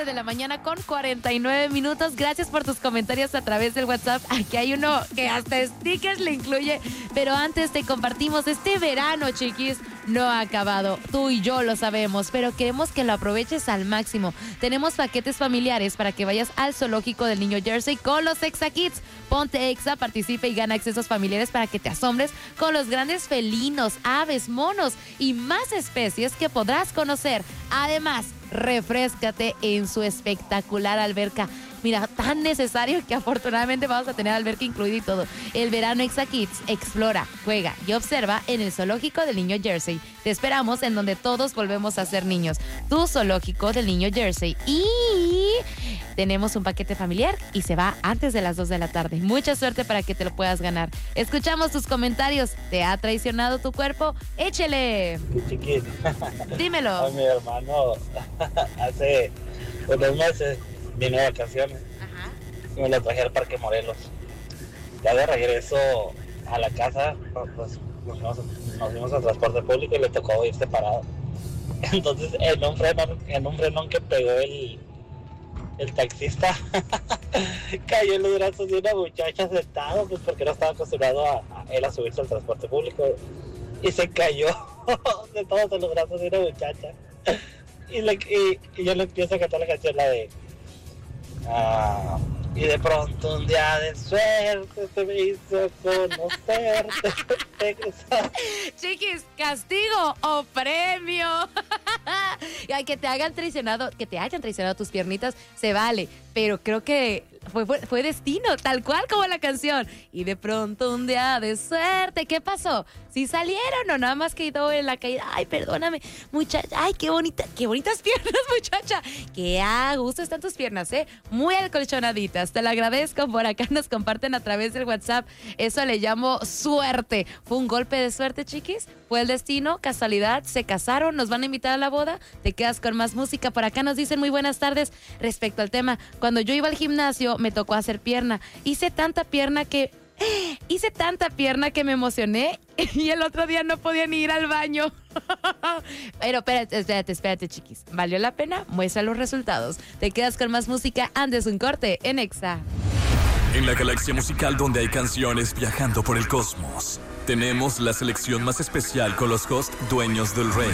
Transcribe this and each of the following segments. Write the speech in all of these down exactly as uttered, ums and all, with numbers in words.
nueve de la mañana con cuarenta y nueve minutos. Gracias por tus comentarios a través del WhatsApp. Aquí hay uno que hasta stickers le incluye. Pero antes te compartimos este verano, chiquis. No ha acabado, tú y yo lo sabemos, pero queremos que lo aproveches al máximo. Tenemos paquetes familiares para que vayas al zoológico del Niño Jersey con los Exa Kids. Ponte Exa, participa y gana accesos familiares para que te asombres con los grandes felinos, aves, monos y más especies que podrás conocer. Además, refréscate en su espectacular alberca. Mira, tan necesario que afortunadamente vamos a tener alberca incluida y todo. El verano Exa Kids explora, juega y observa en el zoológico del Niño Jersey. Te esperamos en donde todos volvemos a ser niños. Tu zoológico del Niño Jersey. Y tenemos un paquete familiar y se va antes de las dos de la tarde. Mucha suerte para que te lo puedas ganar. Escuchamos tus comentarios. ¿Te ha traicionado tu cuerpo? ¡Échele! Chiquito. Dímelo. A mi hermano hace unos meses vino de vacaciones. Ajá. Y me lo traje al Parque Morelos. Ya de regreso a la casa, pues nos fuimos, nos fuimos al transporte público y le tocó ir separado. Entonces, en un frenón, en un frenón que pegó el, el taxista, cayó en los brazos de una muchacha sentada, pues porque no estaba acostumbrado a, a él a subirse al transporte público. Y se cayó sentados en los brazos de una muchacha. Y, le, y, y yo le empiezo a cantar la canción, la de... Ah, y de pronto un día de suerte se me hizo conocerte. Chiquis, ¿castigo o premio? Ay, que te hagan traicionado, que te hayan traicionado tus piernitas, se vale. Pero creo que fue, fue, fue destino, tal cual como la canción. Y de pronto un día de suerte, ¿qué pasó? ¿Sí salieron o nada más quedó en la caída? Ay, perdóname, muchacha. Ay, qué bonita, qué bonitas piernas, muchacha. Qué a gusto están tus piernas, ¿eh? Muy acolchonaditas. Te lo agradezco. Por acá nos comparten a través del WhatsApp. Eso le llamo suerte. ¿Fue un golpe de suerte, chiquis? ¿Fue el destino? ¿Casualidad? ¿Se casaron? ¿Nos van a invitar a la boda? ¿Te quedas con más música? Por acá nos dicen muy buenas tardes respecto al tema. Cuando yo iba al gimnasio me tocó hacer pierna. Hice tanta pierna que... Hice tanta pierna que me emocioné y el otro día no podía ni ir al baño. Pero espérate, espérate, espérate, chiquis. ¿Valió la pena? Muestra los resultados. Te quedas con más música antes de un corte en Exa. En la galaxia musical donde hay canciones viajando por el cosmos, tenemos la selección más especial con los hosts dueños del rey.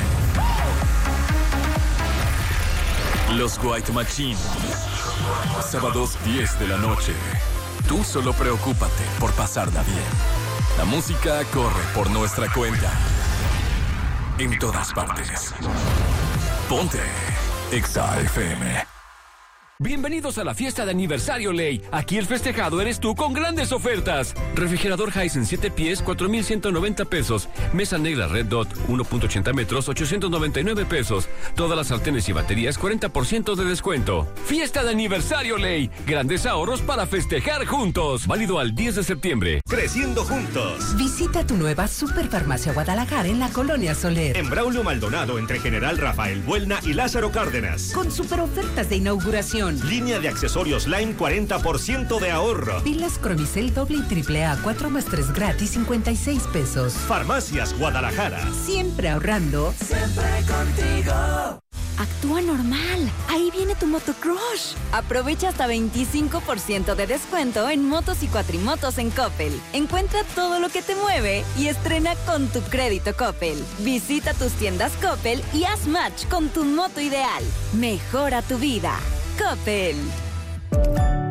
Los White Machine. Sábados diez de la noche. Tú solo preocúpate por pasarla bien. La música corre por nuestra cuenta. En todas partes. Ponte Exa F M. Bienvenidos a la fiesta de aniversario Ley. Aquí el festejado eres tú con grandes ofertas. Refrigerador Hisense siete pies, cuatro mil ciento noventa pesos. Mesa negra Red Dot, uno punto ochenta metros, ochocientos noventa y nueve pesos. Todas las sartenes y baterías, cuarenta por ciento de descuento. Fiesta de aniversario Ley. Grandes ahorros para festejar juntos. Válido al diez de septiembre. Creciendo juntos. Visita tu nueva Superfarmacia Guadalajara en la Colonia Soler. En Braulio Maldonado, entre General Rafael Buelna y Lázaro Cárdenas. Con super ofertas de inauguración. Línea de accesorios Line, cuarenta por ciento de ahorro. Pilas Cromicel doble y triple A, cuatro más tres gratis, cincuenta y seis pesos. Farmacias Guadalajara. Siempre ahorrando. Siempre contigo. Actúa normal. Ahí viene tu motocrush. Aprovecha hasta veinticinco por ciento de descuento en motos y cuatrimotos en Coppel. Encuentra todo lo que te mueve y estrena con tu crédito Coppel. Visita tus tiendas Coppel y haz match con tu moto ideal. Mejora tu vida. Coppel.